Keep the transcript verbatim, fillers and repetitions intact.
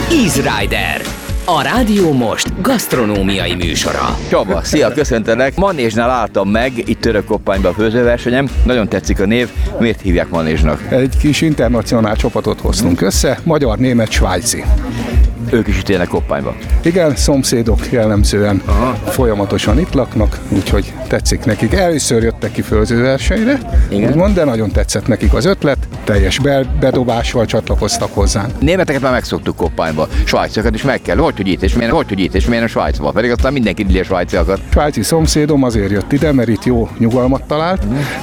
Easy Rider, a Rádió Most gasztronómiai műsora. Csaba, szia, köszöntelek. Manésnál álltam meg, itt Törökkoppányban a főzőversenyem. Nagyon tetszik a név. Miért hívják Manésnak? Egy kis internacionál csapatot hoztunk össze, magyar, német, svájci. Ők is itt élnek Koppányban. Igen, szomszédok jellemzően. Aha. Folyamatosan itt laknak, úgyhogy tetszik nekik. Először jöttek ki főzőversenyre, úgymond, de nagyon tetszett nekik az ötlet, teljes be- bedobással csatlakoztak hozzánk. Németeket már megszoktuk Koppányba, svájciakat is meg kell. Hogy, hogy itt és miért, hogy, hogy itt és miért a Svájcba? Pedig aztán mindenki ide a svájciakat. Svájci szomszédom azért jött ide, mert itt jó nyugalmat talált,